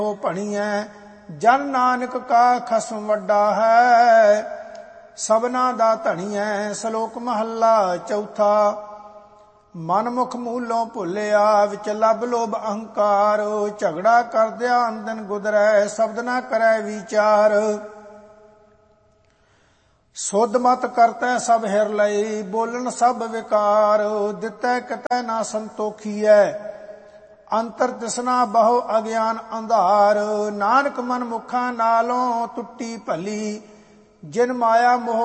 ਭਣੀਐ ਜਨ ਨਾਨਕ ਕਾ ਖਸਮ ਵੱਡਾ ਹੈ। ਸਭਨਾ ਦਾ ਧਣੀਐ। ਸ਼ਲੋਕ ਮਹੱਲਾ ਚੌਥਾ। ਮਨ ਮੁਖ ਮੂਲੋਂ ਭੁੱਲਿਆ ਵਿੱਚ ਲੱਭ ਲੋਭ ਅਹੰਕਾਰ। ਝਗੜਾ ਕਰਦਿਆਂ ਅੰਦਨ ਗੁਦਰੈ ਸ਼ਬਦ ਨਾ ਕਰੈ ਵਿਚਾਰ। ਸੁਧ ਮਤ ਕਰਤੈ ਸਭ ਹਿਰ ਲਈ ਬੋਲਣ ਸਭ ਵਿਕਾਰ। ਦਿੱਤੈ ਕਿਤੈ ਨਾ ਸੰਤੋਖੀਐ ਅੰਤਰ ਤਿਸਨਾ ਬਹੁ ਅਗਿਆਨ ਅੰਧਾਰ। ਨਾਨਕ ਮਨ ਮੁਖਾਂ ਨਾਲੋਂ ਟੁੱਟੀ ਭਲੀ ਜਿਨ ਮਾਇਆ ਮੋਹ